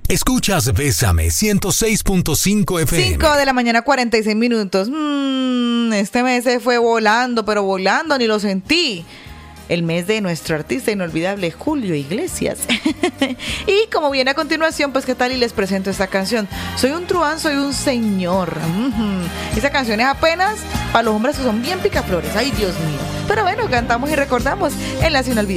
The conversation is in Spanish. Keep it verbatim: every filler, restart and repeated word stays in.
Escuchas Bésame ciento seis punto cinco F M. cinco de la mañana, cuarenta y seis minutos. Mm, este mes se fue volando, pero volando ni lo sentí. El mes de nuestro artista inolvidable Julio Iglesias. Y como viene a continuación, pues qué tal y les presento esta canción. Soy un truán, soy un señor. Mm-hmm. Esa canción es apenas para los hombres que son bien picaflores. Ay, Dios mío. Pero bueno, cantamos y recordamos en las inolvidables.